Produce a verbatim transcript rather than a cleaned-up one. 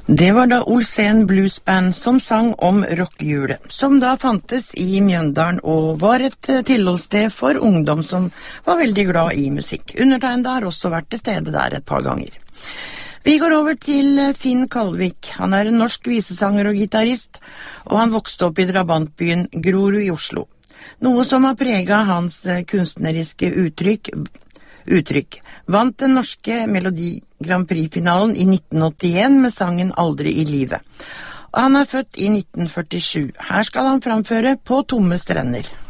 Det var da Olsen Blues Band som sang om rockehjulet, som da fantes i Mjøndalen og var et tilholdssted for ungdom som var veldig glad i musikk. Undertegnede har også vært til stede der et par ganger. Vi går over til Finn Kalvik. Han er en norsk visesanger og gitarist, og han vokste opp i drabantbyen Grorud i Oslo. Noe som har preget hans kunstneriske uttrykk, uttrykk. Vant den norske Melodi Grand Prix-finalen i nitten åttien med sangen Aldri i livet. Og han er født i nitten førtisju. Her skal han framføre På tomme strender.